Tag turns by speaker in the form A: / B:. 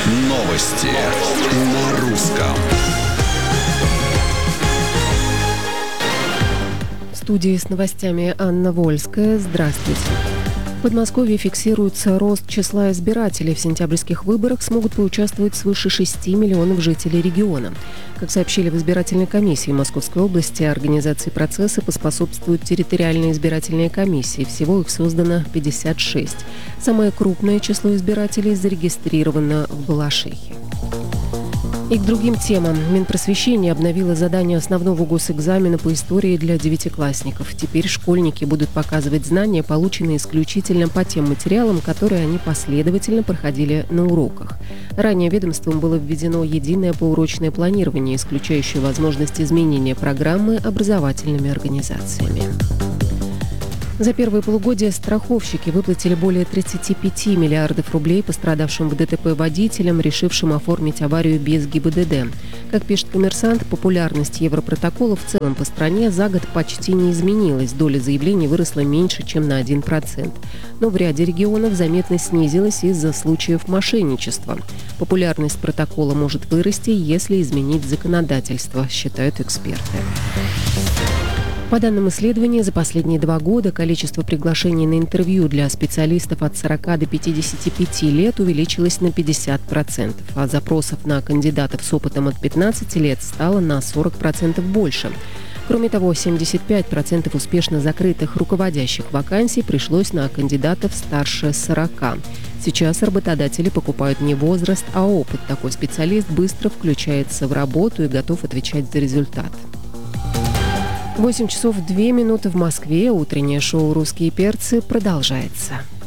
A: Новости на русском.
B: В студии с новостями Анна Вольская. Здравствуйте. В Подмосковье фиксируется рост числа избирателей. В сентябрьских выборах смогут поучаствовать свыше 6 миллионов жителей региона. Как сообщили в избирательной комиссии Московской области, организации процесса поспособствуют территориальные избирательные комиссии. Всего их создано 56. Самое крупное число избирателей зарегистрировано в Балашихе. И к другим темам. Минпросвещение обновило задание основного госэкзамена по истории для девятиклассников. Теперь школьники будут показывать знания, полученные исключительно по тем материалам, которые они последовательно проходили на уроках. Ранее ведомством было введено единое поурочное планирование, исключающее возможность изменения программы образовательными организациями. За первое полугодие страховщики выплатили более 35 миллиардов рублей пострадавшим в ДТП водителям, решившим оформить аварию без ГИБДД. Как пишет «Коммерсант», популярность Европротокола в целом по стране за год почти не изменилась. Доля заявлений выросла меньше, чем на 1%. Но в ряде регионов заметно снизилась из-за случаев мошенничества. Популярность протокола может вырасти, если изменить законодательство, считают эксперты. По данным исследования, за последние 2 года количество приглашений на интервью для специалистов от 40 до 55 лет увеличилось на 50%, а запросов на кандидатов с опытом от 15 лет стало на 40% больше. Кроме того, 75% успешно закрытых руководящих вакансий пришлось на кандидатов старше 40. Сейчас работодатели покупают не возраст, а опыт. Такой специалист быстро включается в работу и готов отвечать за результат. 8 часов 2 минуты в Москве. Утреннее шоу «Русские перцы» продолжается.